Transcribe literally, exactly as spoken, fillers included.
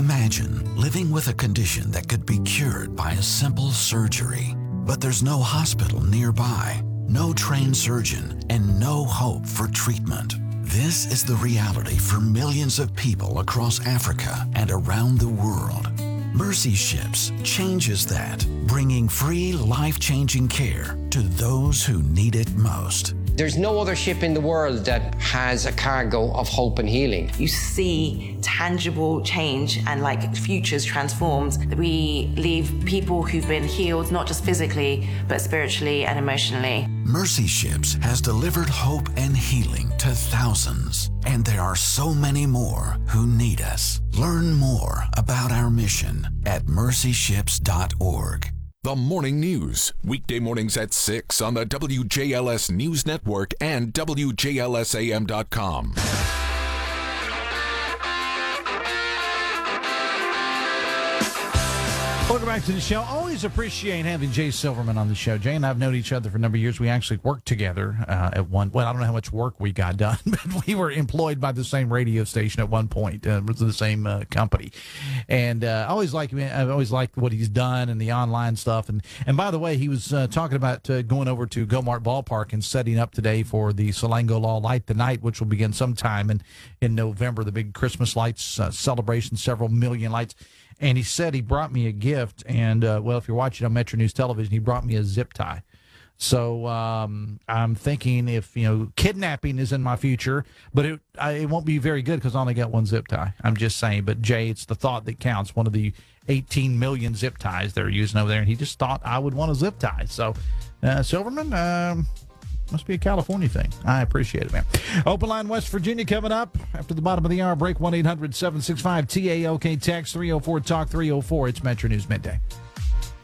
Imagine living with a condition that could be cured by a simple surgery. But there's no hospital nearby, no trained surgeon, and no hope for treatment. This is the reality for millions of people across Africa and around the world. Mercy Ships changes that, bringing free, life-changing care to those who need it most. There's no other ship in the world that has a cargo of hope and healing. You see tangible change and like futures transformed. We leave people who've been healed, not just physically, but spiritually and emotionally. Mercy Ships has delivered hope and healing to thousands, and there are so many more who need us. Learn more about our mission at mercy ships dot org. The Morning News, weekday mornings at six on the W J L S News Network and W J L S A M dot com. Welcome back to the show. Always appreciate having Jay Silverman on the show. Jay and I have known each other for a number of years. We actually worked together uh, at one. Well, I don't know how much work we got done, but we were employed by the same radio station at one point. Uh, it was the same uh, company, and uh, I always like. I've always liked what he's done and the online stuff. And and by the way, he was uh, talking about uh, going over to Gomart Ballpark and setting up today for the Salango Law Light the Night, which will begin sometime in in November. The big Christmas lights uh, celebration, several million lights. And he said he brought me a gift, and, uh, well, if you're watching on Metro News Television, he brought me a zip tie. So um, I'm thinking if, you know, kidnapping is in my future, but it I, it won't be very good because I only got one zip tie. I'm just saying. But, Jay, it's the thought that counts. One of the eighteen million zip ties they're using over there, and he just thought I would want a zip tie. So, uh, Silverman, um, must be a California thing. I appreciate it, man. Open Line West Virginia coming up after the bottom of the hour break. one eight hundred seven six five T A L K text three oh four talk three oh four. It's Metro News Midday.